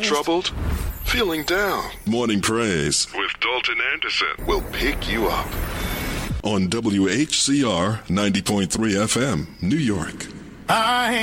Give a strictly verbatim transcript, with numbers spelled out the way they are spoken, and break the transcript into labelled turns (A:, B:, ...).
A: Troubled? Feeling down?
B: Morning Praise
A: with Dalton Anderson will pick you up.
B: On W H C R ninety point three F M, New York.
C: I